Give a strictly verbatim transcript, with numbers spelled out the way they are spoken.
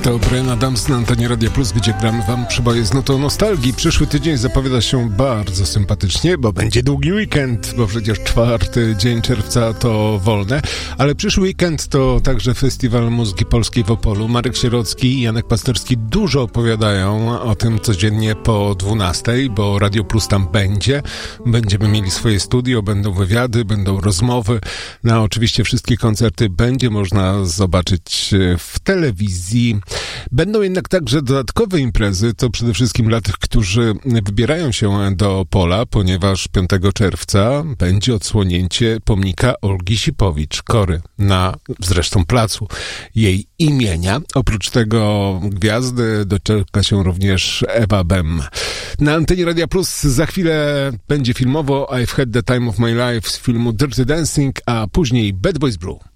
To Bryan Adams na antenie Radia Plus, gdzie gramy wam przeboje z nutą nostalgii. Przyszły tydzień zapowiada się bardzo sympatycznie, bo będzie długi weekend, bo przecież czwarty dzień czerwca to wolne, ale przyszły weekend to także Festiwal Muzyki Polskiej w Opolu. Marek Sierocki i Janek Pasterski dużo opowiadają o tym codziennie po dwunastej, bo Radio Plus tam będzie. Będziemy mieli swoje studio, będą wywiady, będą rozmowy. No a oczywiście wszystkie koncerty będzie można zobaczyć w telewizji. Będą jednak także dodatkowe imprezy, to przede wszystkim dla tych, którzy wybierają się do Opola, ponieważ piątego czerwca będzie odsłonięcie pomnika Olgi Sipowicz, Kory, na zresztą placu jej imienia. Oprócz tego gwiazdy doczeka się również Ewa Bem. Na antenie Radia Plus za chwilę będzie filmowo I've Had the Time of My Life z filmu Dirty Dancing, a później Bad Boys Blue.